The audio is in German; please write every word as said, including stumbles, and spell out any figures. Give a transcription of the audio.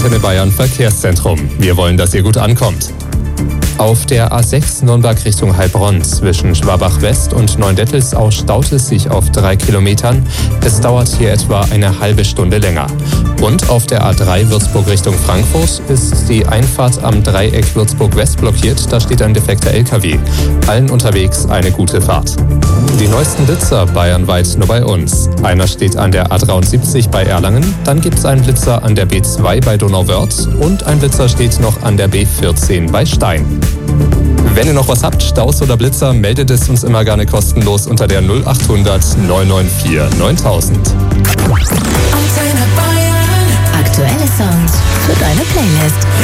Antenne Bayern Verkehrszentrum. Wir wollen, dass ihr gut ankommt. Auf der A sechs Nürnberg Richtung Heilbronn zwischen Schwabach West und Neuendettelsau staut es sich auf drei Kilometern. Es dauert hier etwa eine halbe Stunde länger. Und auf der A drei Würzburg Richtung Frankfurt ist die Einfahrt am Dreieck Würzburg West blockiert. Da steht ein defekter L K W. Allen unterwegs eine gute Fahrt. Die neuesten Blitzer bayernweit nur bei uns. Einer steht an der A dreiundsiebzig bei Erlangen, dann gibt es einen Blitzer an der B zwei bei Donauwörth und ein Blitzer steht noch an der B vierzehn bei Stein. Wenn ihr noch was habt, Staus oder Blitzer, meldet es uns immer gerne kostenlos unter der null acht hundert neun neun vier neuntausend. Antenne Bayern. Aktuelle Songs für deine Playlist.